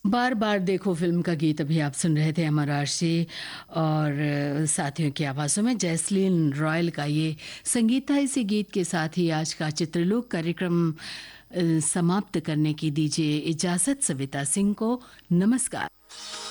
बार बार देखो फिल्म का गीत अभी आप सुन रहे थे अमर आरसी और साथियों की आवाज़ों में जैस्लीन रॉयल का ये संगीत था। इसी गीत के साथ ही आज का चित्रलोक कार्यक्रम समाप्त करने की दीजिए इजाज़त। सविता सिंह को नमस्कार।